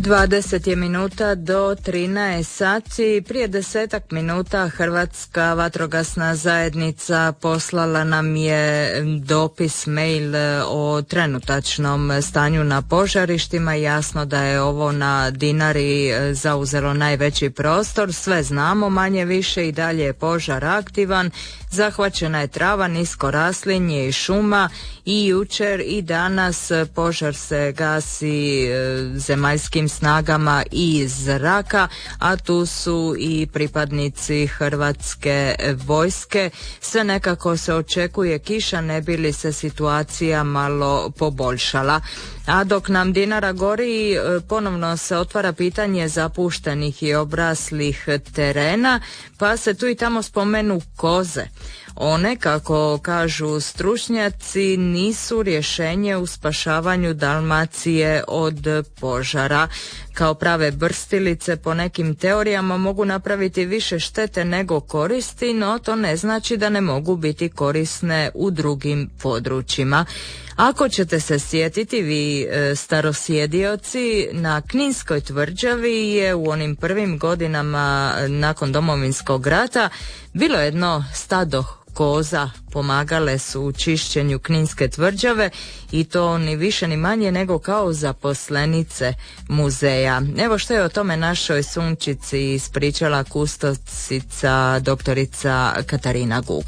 20 je minuta do 13 sati. Prije 10 minuta Hrvatska vatrogasna zajednica poslala nam je dopis, mail o trenutačnom stanju na požarištima. Jasno da je ovo na Dinari zauzelo najveći prostor. Sve znamo manje više, i dalje je požar aktivan. Zahvaćena je trava, nisko raslinje i šuma, i jučer i danas požar se gasi zemaljskim snagama i iz zraka, a tu su i pripadnici Hrvatske vojske. Sve nekako se očekuje kiša, ne bi li se situacija malo poboljšala. A dok nam Dinara gori, ponovno se otvara pitanje zapuštenih i obraslih terena, pa se tu i tamo spomenu koze. One, kako kažu stručnjaci, nisu rješenje u spašavanju Dalmacije od požara. Kao prave brstilice po nekim teorijama mogu napraviti više štete nego koristi, no to ne znači da ne mogu biti korisne u drugim područjima. Ako ćete se sjetiti, vi starosjedioci, na Kninskoj tvrđavi je u onim prvim godinama nakon Domovinskog rata bilo jedno stado koza, pomagale su u čišćenju Kninske tvrđave, i to ni više ni manje nego kao zaposlenice muzeja. Evo što je o tome našoj Sunčici ispričala kustosica doktorica Katarina Gugo.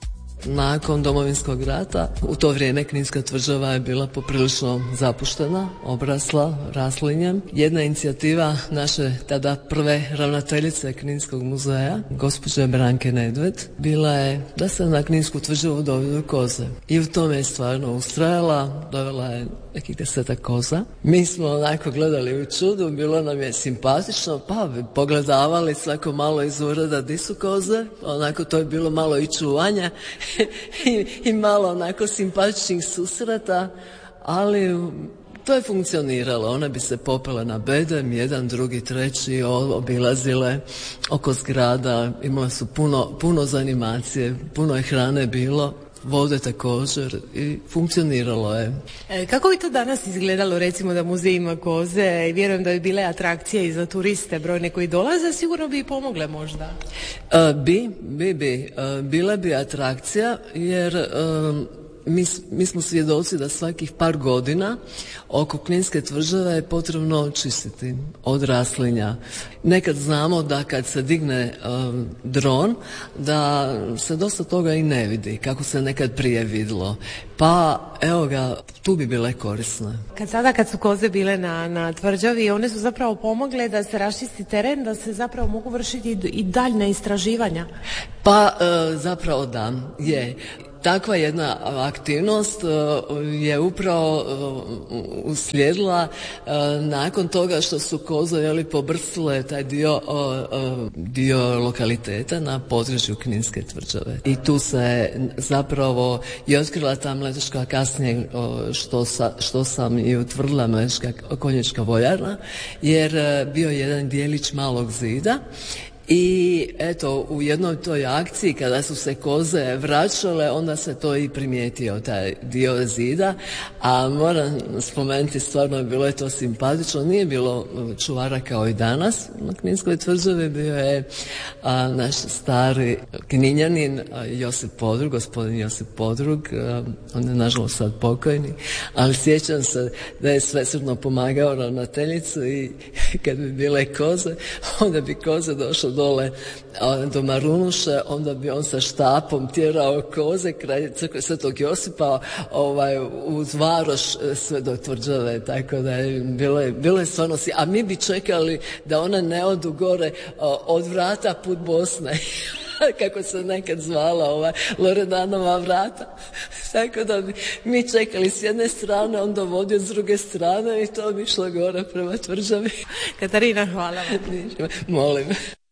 Nakon Domovinskog rata, u to vrijeme Kninska tvrđava je bila poprilično zapuštena, obrasla raslinjem. Jedna inicijativa naše tada prve ravnateljice Kninskog muzeja, gospođe Branke Nedved, bila je da se na Kninsku tvrđavu dovedu koze. I u tome je stvarno ustrajala, dovela je nekih 10 koza. Mi smo onako gledali u čudu, bilo nam je simpatično, pa bi pogledavali svako malo iz ureda di su koze, onako to je bilo malo i čuvanja i malo onako simpatičnih susreta, ali to je funkcioniralo. One bi se popele na bedem, jedan, drugi, treći, obilazile oko zgrada, imale su puno zanimacije, puno je hrane bilo, vode također, i funkcioniralo je. Kako bi to danas izgledalo, recimo da muzej ima koze, i vjerujem da bi bile atrakcije i za turiste brojne koji dolaze, sigurno bi i pomogle možda? Bila bi atrakcija, jer mi smo svjedoci da svakih par godina oko Kninske tvrđave je potrebno čistiti od raslinja. Nekad znamo da kad se digne dron, da se dosta toga i ne vidi, kako se nekad prije vidjelo. Pa evo ga, tu bi bile korisne. Kad su koze bile na tvrđavi, one su zapravo pomogle da se raščisti teren, da se zapravo mogu vršiti i daljna istraživanja. Pa zapravo da, je. Takva jedna aktivnost je upravo uslijedila nakon toga što su koze pobrstile taj dio lokaliteta na području Kninske tvrđave. I tu se zapravo i otkrila ta mletačka, kasnije što sam i utvrdila, mletačka konjička vojarna, jer bio jedan dijelić malog zida. I eto, u jednoj toj akciji kada su se koze vraćale, onda se to i primijetio, taj dio zida, a moram spomenuti, stvarno bilo je to simpatično, nije bilo čuvara kao i danas. Na Kninskoj tvrđavi bio je naš stari Kninjanin Josip Podrug, gospodin Josip Podrug, on je nažalost sad pokojni, ali sjećam se da je svesrdno pomagao ravnateljicu, i kad bi bile koze, onda bi koze došle dole do Marunuše, onda bi on sa štapom tjerao koze kraj crkve Svetog Josipa uz Varoš sve do tvrđave, tako da je bilo je stvarno a mi bi čekali da one ne odu gore od vrata put Bosne kako se nekad zvala Loredanova vrata, tako da bi mi čekali s jedne strane, onda vodio s druge strane, i to bi išlo gore prema tvrđavi. Katarina, hvala vam. Molim.